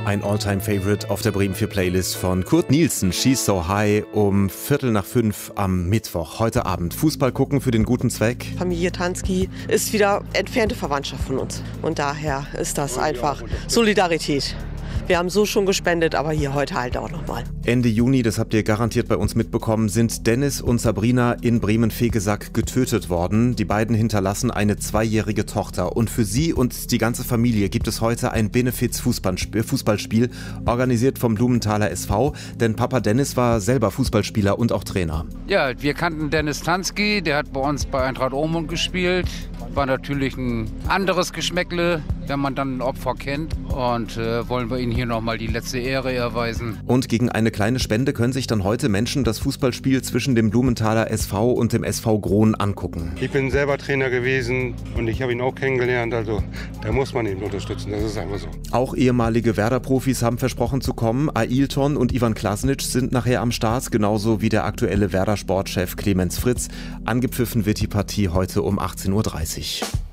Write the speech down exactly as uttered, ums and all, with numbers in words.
Ein All-Time-Favorite auf der Bremen vier Playlist von Kurt Nielsen, She's So High, um Viertel nach fünf am Mittwoch. Heute Abend Fußball gucken für den guten Zweck. Familie Tansky ist wieder entfernte Verwandtschaft von uns. Und daher ist das einfach Solidarität. Wir haben so schon gespendet, aber hier heute halt auch nochmal. Ende Juni, das habt ihr garantiert bei uns mitbekommen, sind Dennis und Sabrina in Bremen-Vegesack getötet worden. Die beiden hinterlassen eine zweijährige Tochter. Und für sie und die ganze Familie gibt es heute ein Benefiz-Fußballspiel, organisiert vom Blumenthaler S V. Denn Papa Dennis war selber Fußballspieler und auch Trainer. Ja, wir kannten Dennis Tansky, der hat bei uns bei Eintracht Ohrmund gespielt. War natürlich ein anderes Geschmäckle, wenn man dann ein Opfer kennt. Und äh, wollen wir Ihnen hier nochmal die letzte Ehre erweisen. Und gegen eine kleine Spende können sich dann heute Menschen das Fußballspiel zwischen dem Blumenthaler S V und dem S V Grohn angucken. Ich bin selber Trainer gewesen und ich habe ihn auch kennengelernt. Also da muss man ihn unterstützen, das ist einfach so. Auch ehemalige Werder-Profis haben versprochen zu kommen. Ailton und Ivan Klasnic sind nachher am Start, genauso wie der aktuelle Werder-Sportchef Clemens Fritz. Angepfiffen wird die Partie heute um achtzehn Uhr dreißig.